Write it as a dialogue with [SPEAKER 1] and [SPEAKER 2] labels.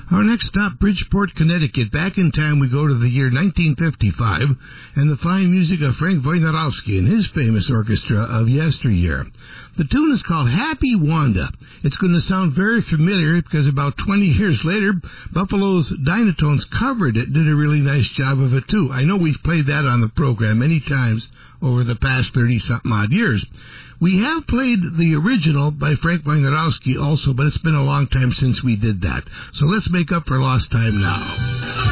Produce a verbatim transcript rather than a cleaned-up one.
[SPEAKER 1] Our next stop, Bridgeport, Connecticut. Back in time, we go to the year nineteen fifty-five and the fine music of Frank Wojnarowski and his famous orchestra of yesteryear. The tune is called Happy Wanda. It's going to sound very familiar because about twenty years later, Buffalo's Dynatones covered it, did a really nice job of it too. I know we've played that on the program many times over the past thirty-something odd years. We have played the original by Frank Wojnarowski also, but it's been a long time since we did that. So let's make up for lost time now.